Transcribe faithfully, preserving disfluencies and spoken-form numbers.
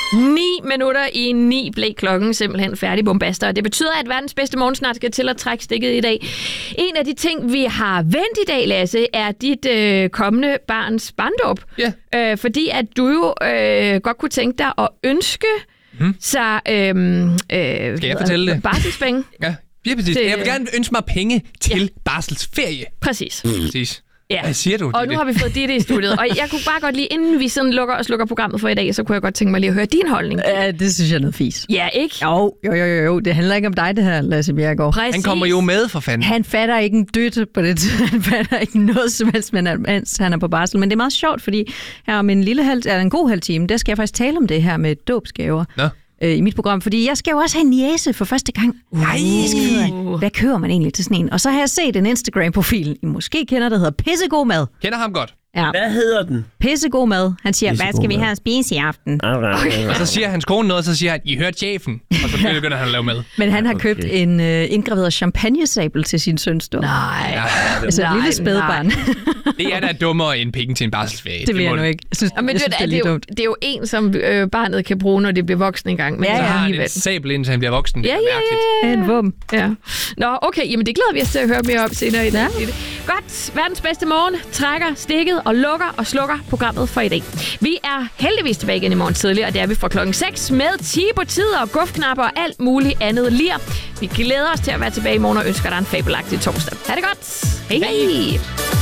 Ni minutter i ni blev klokken simpelthen færdig bombaster, og det betyder, at verdens bedste morgen snart skal til at trække stikket i dag. En af de ting, vi har vendt i dag, Lasse, er dit øh, kommende barns barndåb. Ja. Øh, fordi at du jo øh, godt kunne tænke dig at ønske hmm. sig øh, øh, skal jeg fortælle det? Barselspenge. Ja, ja præcis. Det, jeg vil gerne ønske mig penge til ja. barselsferie. Præcis. Mm. Præcis. Ja. Hvad siger du? Og nu har vi fået Ditte i studiet, og jeg kunne bare godt lige, inden vi sådan lukker og slukker programmet for i dag, så kunne jeg godt tænke mig lige at høre din holdning. Ja, det synes jeg er noget fis. Ja, ikke? Jo, jo, jo, jo. Det handler ikke om dig, det her, Lasse Bjerregaard. Præcis. Han kommer jo med, for fanden. Han fatter ikke en dytte på det. Han fatter ikke noget som helst, mens han er på barsel. Men det er meget sjovt, fordi her om en lille halv, eller en god halv time, der skal jeg faktisk tale om det her med dåbsgaver. Nå. I mit program, fordi jeg skal jo også have en niece for første gang. Nej! Uh. Hvad kører man egentlig til sådan en? Og så har jeg set en Instagram-profil, I måske kender, der hedder Pissegod Mad. Kender ham godt. Ja. Hvad hedder den? Pissegod Mad. Han siger, Pissegod hvad skal vi mad. have at spise i aften? Okay. Og så siger hans kone noget, og så siger han, I hørte chefen. Og så begynder han at lave mad. Men han har Okay. købt en uh, indgraveret champagnesabel til sin søns dåb. Nej. Ja, Altså et Nej, lille spædbarn. det er da dummere end penge til en barselsferie. Det vil jeg må- nu ikke. Jeg synes, Ja, men jeg det, synes, er, det er det, lige er jo, dumt. det er jo en, som øh, barnet kan bruge, når det bliver voksen engang. Men Ja, Så ja. har han alligevel. et sabel, indtil han bliver voksen. Det Ja, er ja, mærkeligt. ja, En vum. Ja. Nå, okay, jamen det glæder vi os til at høre mere om senere i dag. Ja. Godt, verdens bedste morgen trækker stikket og lukker og slukker programmet for i dag. Vi er heldigvis tilbage igen i morgen tidlig, og det er vi fra klokken seks med Tibo-tider og gufknapper og alt muligt andet lir. Vi glæder os til at være tilbage i morgen og ønsker dig en fabelagtig torsdag. Ha' det godt. Hej hej.